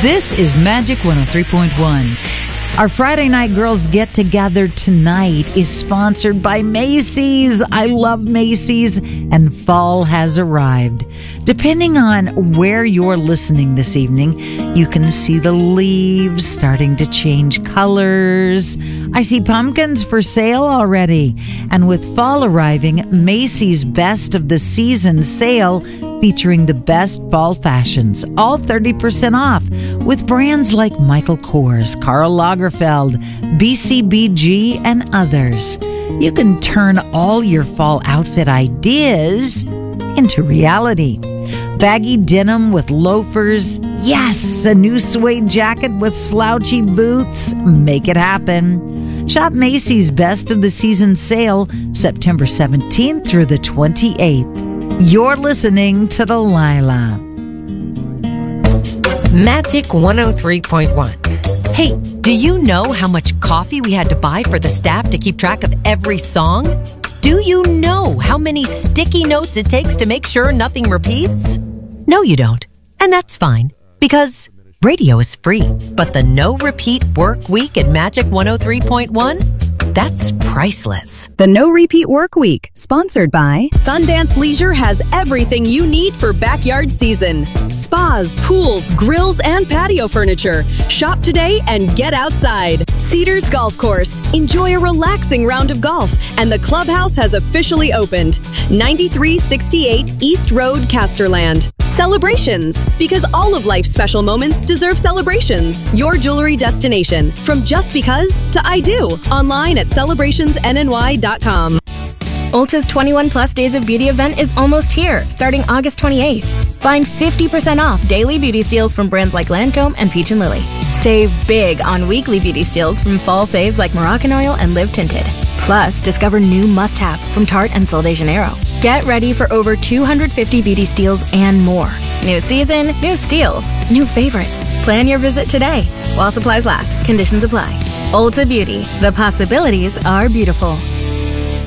This is Magic 103.1. Our Friday Night Girls Get Together tonight is sponsored by Macy's. I love Macy's, and fall has arrived. Depending on where you're listening this evening, you can see the leaves starting to change colors. I see pumpkins for sale already. And with fall arriving, Macy's Best of the Season sale featuring the best fall fashions, all 30% off, with brands like Michael Kors, Karl Lagerfeld, BCBG, and others. You can turn all your fall outfit ideas into reality. Baggy denim with loafers, yes, a new suede jacket with slouchy boots, make it happen. Shop Macy's Best of the Season sale September 17th through the 28th. You're listening to Delilah. Magic 103.1. Hey, do you know how much coffee we had to buy for the staff to keep track of every song? Do you know how many sticky notes it takes to make sure nothing repeats? No, you don't. And that's fine, because radio is free. But the no repeat work week at Magic 103.1? That's priceless. The No Repeat Work Week, sponsored by Sundance Leisure, has everything you need for backyard season. Spas, pools, grills, and patio furniture. Shop today and get outside. Cedars Golf Course. Enjoy a relaxing round of golf. And the clubhouse has officially opened. 9368 East Road, Casterland. Celebrations, because all of life's special moments deserve celebrations. Your jewelry destination, from just because to I do. Online at celebrationsnny.com. Ulta's 21 Plus Days of Beauty event is almost here, starting August 28th. Find 50% off daily beauty steals from brands like Lancome and Peach & Lily. Save big on weekly beauty steals from fall faves like Moroccan Oil and Live Tinted. Plus, discover new must-haves from Tarte and Sol de Janeiro. Get ready for over 250 beauty steals and more. New season, new steals, new favorites. Plan your visit today. While supplies last, conditions apply. Ulta Beauty. The possibilities are beautiful.